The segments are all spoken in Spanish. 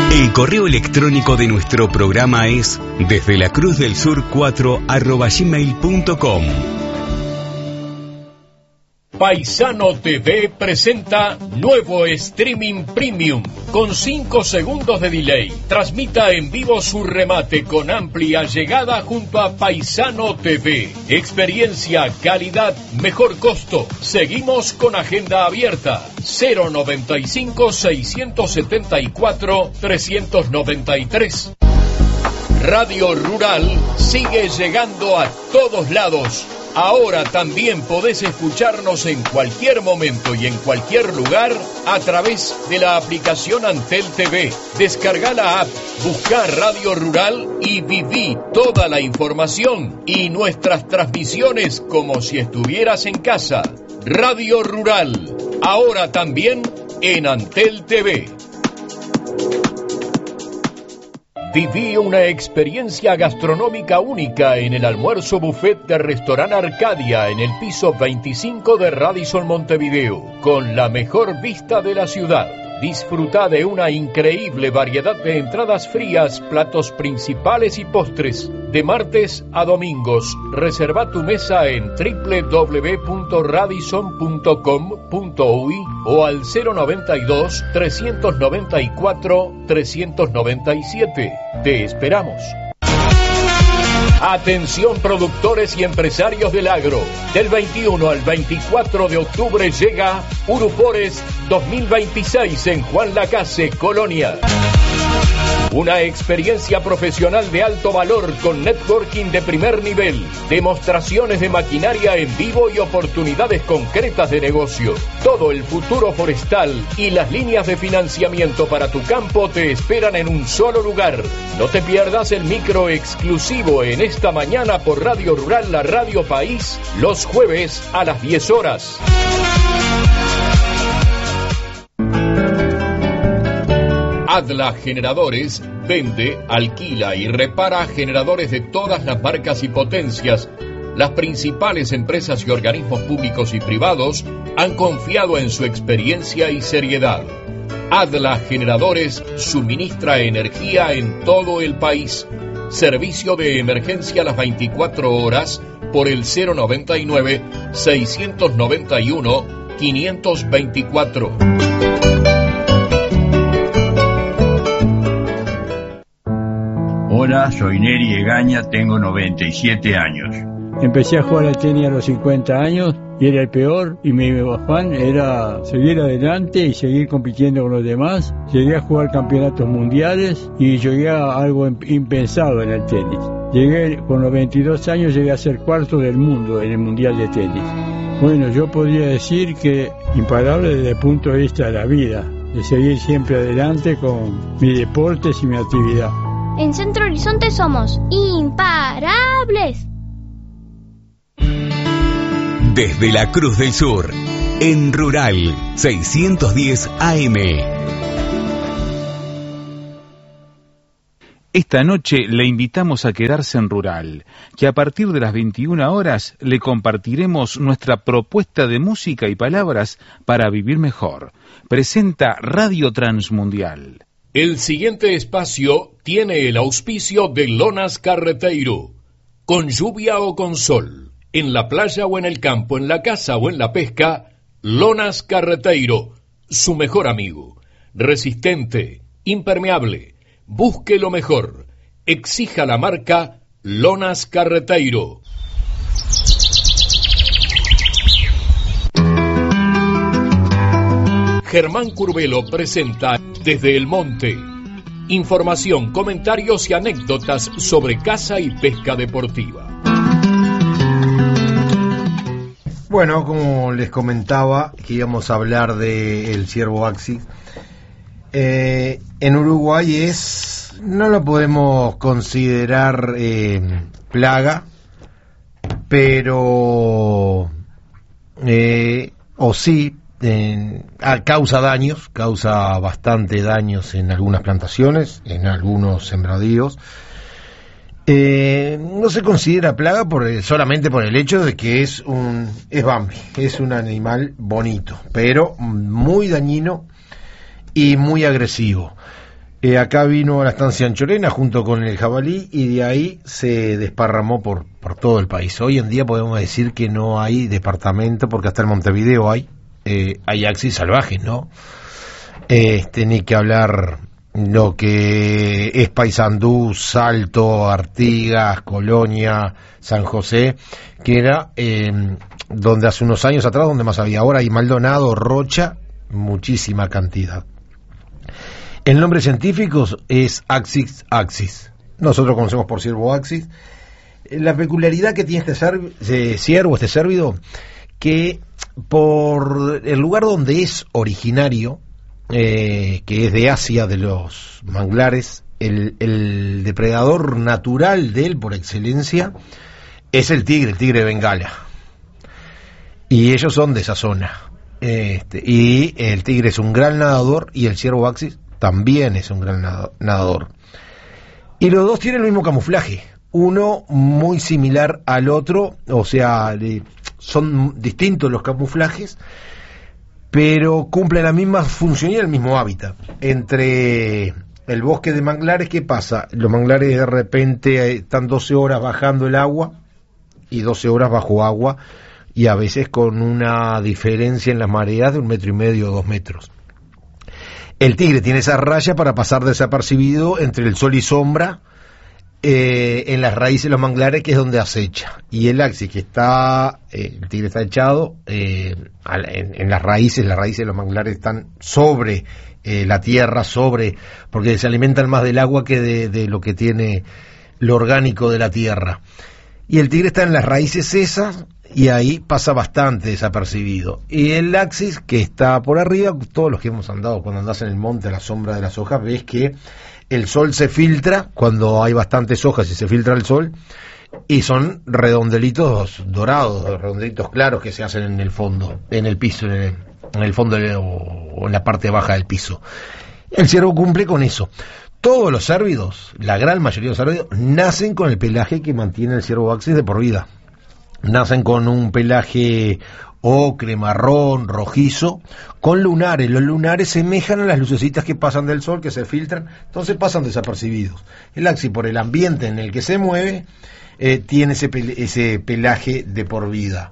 El correo electrónico de nuestro programa es desdelacruzdelsur4@gmail.com. Paisano TV presenta nuevo streaming premium con 5 segundos de delay. Transmita en vivo su remate con amplia llegada junto a Paisano TV. Experiencia, calidad, mejor costo. Seguimos con agenda abierta. 095-674-393. Radio Rural sigue llegando a todos lados. Ahora también podés escucharnos en cualquier momento y en cualquier lugar a través de la aplicación Antel TV. Descarga la app, busca Radio Rural y viví toda la información y nuestras transmisiones como si estuvieras en casa. Radio Rural, ahora también en Antel TV. Viví una experiencia gastronómica única en el almuerzo buffet de Restaurant Arcadia en el piso 25 de Radisson Montevideo, con la mejor vista de la ciudad. Disfruta de una increíble variedad de entradas frías, platos principales y postres. De martes a domingos, reserva tu mesa en www.radisson.com.uy o al 092-394-397. Te esperamos. Atención productores y empresarios del agro. Del 21 al 24 de octubre llega Urupores 2026 en Juan Lacase, Colonia. Una experiencia profesional de alto valor con networking de primer nivel, demostraciones de maquinaria en vivo y oportunidades concretas de negocio. Todo el futuro forestal y las líneas de financiamiento para tu campo te esperan en un solo lugar. No te pierdas el micro exclusivo en esta mañana por Radio Rural, la Radio País, los jueves a las 10 horas. Adla Generadores vende, alquila y repara generadores de todas las marcas y potencias. Las principales empresas y organismos públicos y privados han confiado en su experiencia y seriedad. Adla Generadores suministra energía en todo el país. Servicio de emergencia a las 24 horas por el 099-691-524. Hola, soy Neri Egaña, tengo 97 años. Empecé a jugar al tenis a los 50 años y era el peor, y mi afán era seguir adelante y seguir compitiendo con los demás. Llegué a jugar campeonatos mundiales y llegué a algo impensado en el tenis. Con los 22 años llegué a ser cuarto del mundo en el mundial de tenis. Bueno, yo podría decir que imparable desde el punto de vista de la vida, de seguir siempre adelante con mis deportes y mi actividad. En Centro Horizonte somos imparables. Desde la Cruz del Sur, en Rural 610 AM. Esta noche le invitamos a quedarse en Rural, que a partir de las 21 horas le compartiremos nuestra propuesta de música y palabras para vivir mejor. Presenta Radio Transmundial. El siguiente espacio tiene el auspicio de Lonas Carreteiro. Con lluvia o con sol, en la playa o en el campo, en la casa o en la pesca, Lonas Carreteiro, su mejor amigo. Resistente, impermeable, busque lo mejor. Exija la marca Lonas Carreteiro. Germán Curvelo presenta Desde el Monte. Información, comentarios y anécdotas sobre caza y pesca deportiva. Bueno, como les comentaba, que íbamos a hablar del ciervo axi. En Uruguay no lo podemos considerar plaga, pero o sí, causa bastante daños en algunas plantaciones, en algunos sembradíos. No se considera plaga solamente por el hecho de que es Bambi, es un animal bonito, pero muy dañino y muy agresivo. Acá vino a la estancia Anchorena junto con el jabalí y de ahí se desparramó por todo el país. Hoy en día podemos decir que no hay departamento, porque hasta en Montevideo hay axis salvajes, ¿no? Ni que hablar lo que es Paysandú, Salto, Artigas, Colonia, San José, que era donde hace unos años atrás, donde más había. Ahora hay Maldonado, Rocha, muchísima cantidad. El nombre científico es Axis axis. Nosotros conocemos por ciervo axis. La peculiaridad que tiene este ciervo, este cérvido, que por el lugar donde es originario, que es de Asia, de los manglares, el depredador natural de él por excelencia es el tigre de Bengala. Y ellos son de esa zona. Y el tigre es un gran nadador y el ciervo axis también es un gran nadador. Y los dos tienen el mismo camuflaje, uno muy similar al otro, o sea, son distintos los camuflajes, pero cumplen la misma función y el mismo hábitat. Entre el bosque de manglares, ¿qué pasa? Los manglares de repente están 12 horas bajando el agua y 12 horas bajo agua, y a veces con una diferencia en las mareas de 1,5 metros o 2 metros. El tigre tiene esa raya para pasar desapercibido entre el sol y sombra, en las raíces de los manglares, que es donde acecha. Y el axis, que está, el tigre está echado en las raíces de los manglares están sobre la tierra, porque se alimentan más del agua que de lo que tiene lo orgánico de la tierra. Y el tigre está en las raíces esas, y ahí pasa bastante desapercibido. Y el axis, que está por arriba, todos los que hemos andado, cuando andás en el monte a la sombra de las hojas, ves que el sol se filtra cuando hay bastantes hojas y se filtra el sol, y son redondelitos dorados, redondelitos claros que se hacen en el fondo, en el piso, en el fondo o en la parte baja del piso. El ciervo cumple con eso. Todos los cérvidos, la gran mayoría de los cérvidos, nacen con el pelaje que mantiene el ciervo axis de por vida. Nacen con un pelaje ocre, marrón, rojizo, con lunares. Los lunares semejan a las lucecitas que pasan del sol, que se filtran, entonces pasan desapercibidos. El axis, por el ambiente en el que se mueve, tiene ese pelaje de por vida.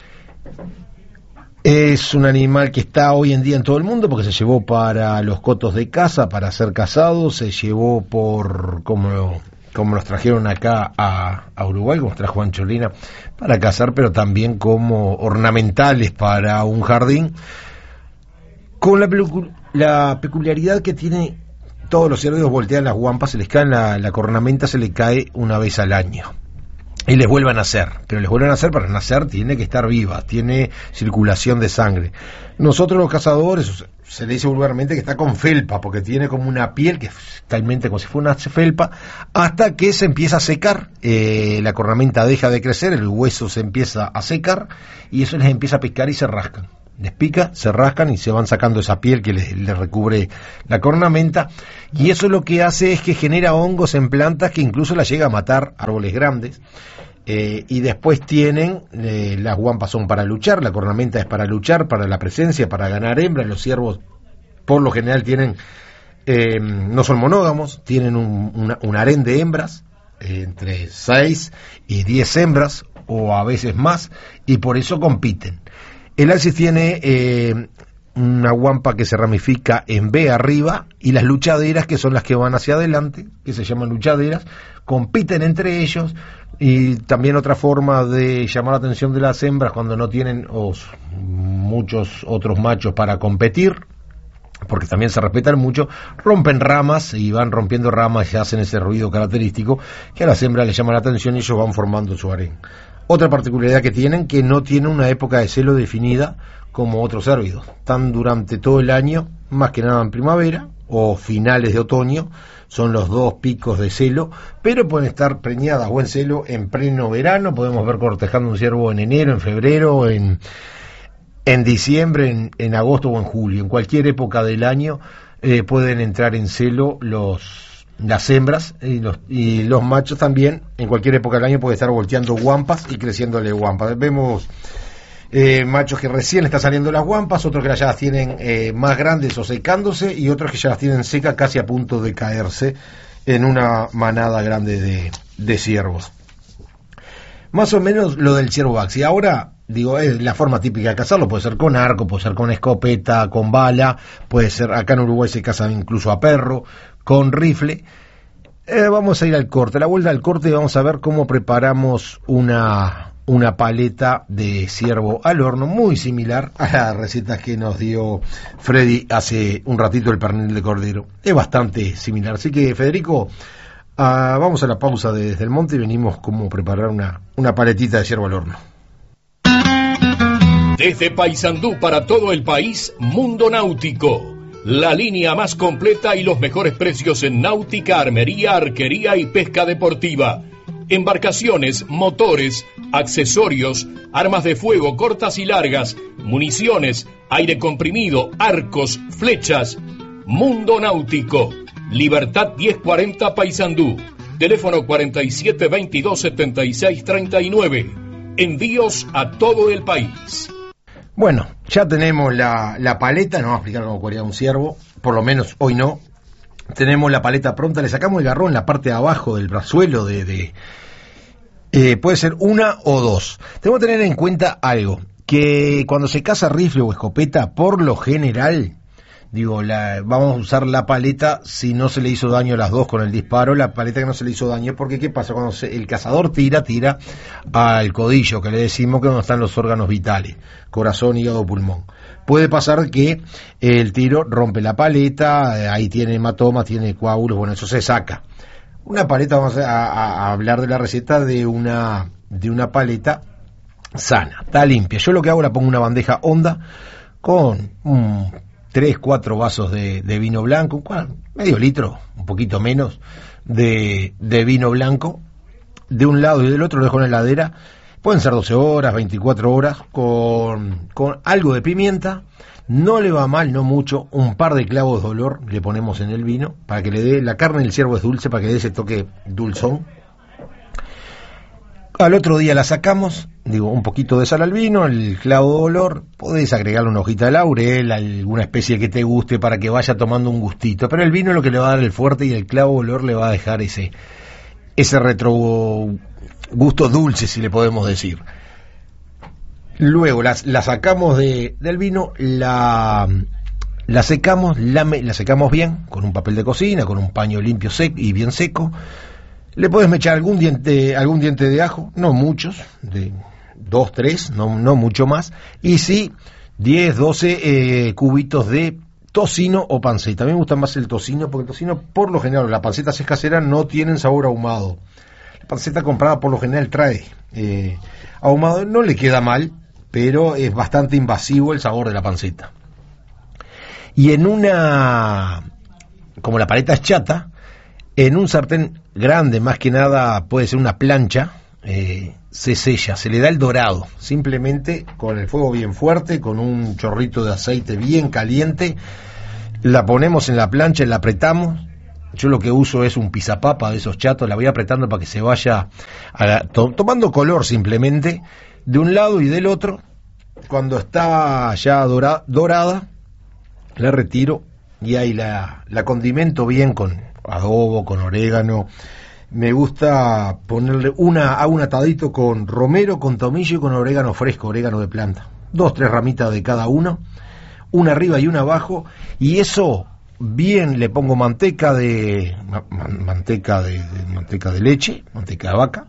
Es un animal que está hoy en día en todo el mundo, porque se llevó para los cotos de caza, para ser cazado, se llevó como nos trajeron acá a Uruguay, como trajo Ancholina, para cazar, pero también como ornamentales para un jardín, con la peculiaridad que tiene. Todos los ciervos voltean las guampas, se les cae la cornamenta, se les cae una vez al año. Y les vuelven a nacer, pero les vuelven a nacer, para nacer tiene que estar viva, tiene circulación de sangre. Nosotros los cazadores, se le dice vulgarmente que está con felpa, porque tiene como una piel que es talmente como si fuera una felpa, hasta que se empieza a secar, la cornamenta deja de crecer, el hueso se empieza a secar, y eso les empieza a picar y se rascan. Les pica, se rascan y se van sacando esa piel que les recubre la cornamenta, y eso lo que hace es que genera hongos en plantas que incluso las llega a matar, árboles grandes. Y después tienen, las guampas son para luchar, la cornamenta es para luchar, para la presencia, para ganar hembras. Los ciervos por lo general tienen, no son monógamos, tienen un harén de hembras, entre 6 y 10 hembras, o a veces más, y por eso compiten. El axis tiene una guampa que se ramifica en B arriba, y las luchaderas, que son las que van hacia adelante, que se llaman luchaderas, compiten entre ellos. Y también otra forma de llamar la atención de las hembras, cuando no tienen muchos otros machos para competir, porque también se respetan mucho, rompen ramas y van rompiendo ramas y hacen ese ruido característico que a las hembras les llama la atención, y ellos van formando su harén. Otra particularidad que tienen, que no tienen una época de celo definida como otros cérvidos. Están durante todo el año, más que nada en primavera o finales de otoño, son los dos picos de celo, pero pueden estar preñadas o en celo en pleno verano. Podemos ver cortejando un ciervo en enero, en febrero, en diciembre, en agosto o en julio. En cualquier época del año pueden entrar en celo las hembras, y los machos también. En cualquier época del año puede estar volteando guampas y creciéndole guampas. Vemos Machos que recién está saliendo las guampas, otros que ya las tienen más grandes o secándose, y otros que ya las tienen secas casi a punto de caerse en una manada grande de ciervos. Más o menos lo del ciervo baxi. Ahora, digo, es la forma típica de cazarlo, puede ser con arco, puede ser con escopeta, con bala, puede ser, acá en Uruguay se caza incluso a perro, con rifle. Vamos a ir al corte, a la vuelta al corte vamos a ver cómo preparamos una paleta de ciervo al horno, muy similar a la receta que nos dio Freddy hace un ratito, el pernil de cordero. Es bastante similar, así que Federico, vamos a la pausa de Desde el Monte y venimos cómo preparar una paletita de ciervo al horno. Desde Paysandú para todo el país, Mundo Náutico. La línea más completa y los mejores precios en náutica, armería, arquería y pesca deportiva. Embarcaciones, motores, accesorios, armas de fuego cortas y largas, municiones, aire comprimido, arcos, flechas. Mundo Náutico. Libertad 1040 Paysandú. Teléfono 4722-7639. Envíos a todo el país. Bueno, ya tenemos la paleta, no vamos a explicar cómo cuaría un ciervo, por lo menos hoy no. Tenemos la paleta pronta, le sacamos el garrón en la parte de abajo del brazuelo puede ser una o dos. Tenemos que tener en cuenta algo, que cuando se caza rifle o escopeta, por lo general, vamos a usar la paleta si no se le hizo daño a las dos con el disparo, la paleta que no se le hizo daño, porque ¿qué pasa? Cuando el cazador tira al codillo, que le decimos que es donde están los órganos vitales, corazón, hígado, pulmón. Puede pasar que el tiro rompe la paleta, ahí tiene hematomas, tiene coágulos, bueno, eso se saca. Una paleta, vamos a hablar de la receta de una paleta sana, está limpia. Yo lo que hago, la pongo en una bandeja honda con 3-4 vasos de vino blanco, medio litro, un poquito menos, de vino blanco, de un lado y del otro lo dejo en la heladera, pueden ser 12 horas, 24 horas, con algo de pimienta, no le va mal, no mucho, un par de clavos de olor le ponemos en el vino, para que le dé, la carne del ciervo es dulce, para que le dé ese toque dulzón. Al otro día la sacamos, un poquito de sal al vino, el clavo de olor, podés agregarle una hojita de laurel, alguna especie que te guste para que vaya tomando un gustito, pero el vino es lo que le va a dar el fuerte y el clavo de olor le va a dejar ese retrogusto dulce, si le podemos decir. Luego la sacamos del vino, la secamos, la secamos bien, con un papel de cocina, con un paño limpio y bien seco. Le podés echar algún diente de ajo, no muchos, de 2, 3, no mucho más, y sí 10, 12 cubitos de tocino o panceta. A mí me gusta más el tocino, porque el tocino, por lo general, la panceta si es casera, no tienen sabor ahumado. La panceta comprada por lo general trae ahumado, no le queda mal, pero es bastante invasivo el sabor de la panceta. Y como la paleta es chata, en un sartén grande, más que nada puede ser una plancha, se sella, se le da el dorado, simplemente con el fuego bien fuerte, con un chorrito de aceite bien caliente, la ponemos en la plancha y la apretamos. Yo lo que uso es un pisapapa de esos chatos, la voy apretando para que se vaya tomando color simplemente, de un lado y del otro. Cuando está ya dorada, la retiro y ahí la condimento bien con adobo, con orégano. Me gusta ponerle un atadito con romero, con tomillo y con orégano fresco, orégano de planta. 2, 3 ramitas de cada uno, una arriba y una abajo, y eso bien, le pongo manteca de leche, manteca de vaca,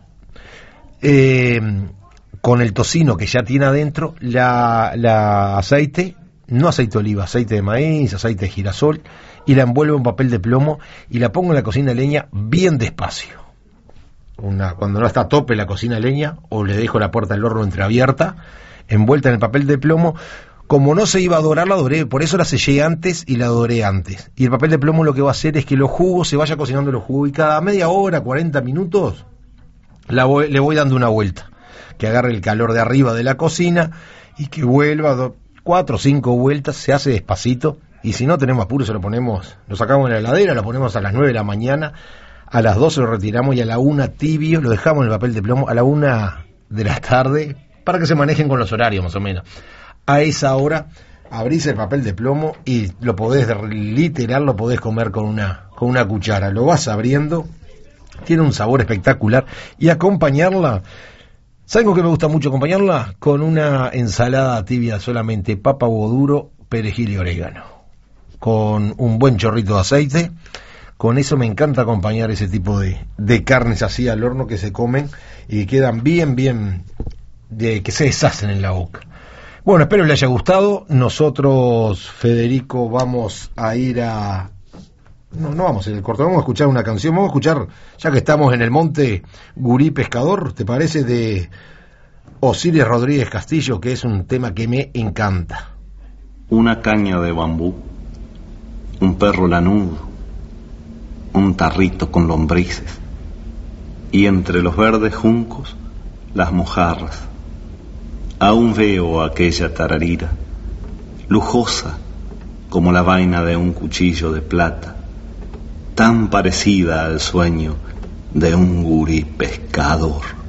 con el tocino que ya tiene adentro, la aceite, no aceite de oliva, aceite de maíz, aceite de girasol, y la envuelvo en papel de plomo y la pongo en la cocina de leña bien despacio. Cuando no está a tope la cocina de leña, o le dejo la puerta del horno entreabierta, envuelta en el papel de plomo. Como no se iba a dorar, la doré, por eso la sellé antes y la doré antes. Y el papel de plomo lo que va a hacer es que los jugos, se vaya cocinando los jugos, y cada media hora, 40 minutos, le voy dando una vuelta, que agarre el calor de arriba de la cocina y que vuelva 4 o 5 vueltas, se hace despacito, y si no tenemos apuro lo sacamos de la heladera, lo ponemos a las 9 de la mañana, a las 12 lo retiramos y a la 1 tibio, lo dejamos en el papel de plomo, a la 1 de la tarde para que se manejen con los horarios más o menos. A esa hora abrís el papel de plomo y lo podés comer con una cuchara. Lo vas abriendo, tiene un sabor espectacular, y acompañarla, ¿saben con qué me gusta mucho acompañarla? Con una ensalada tibia solamente, papa, huevo duro, perejil y orégano, con un buen chorrito de aceite. Con eso me encanta acompañar ese tipo de carnes así al horno, que se comen y quedan bien, que se deshacen en la boca. Bueno, espero les haya gustado. Nosotros, Federico, vamos a ir a... No vamos a ir al corte, vamos a escuchar una canción. Vamos a escuchar, ya que estamos en el monte, Gurí Pescador, ¿te parece? De Osiris Rodríguez Castillo, que es un tema que me encanta. Una caña de bambú, un perro lanudo, un tarrito con lombrices, y entre los verdes juncos, las mojarras. Aún veo aquella tararira, lujosa como la vaina de un cuchillo de plata, tan parecida al sueño de un gurí pescador.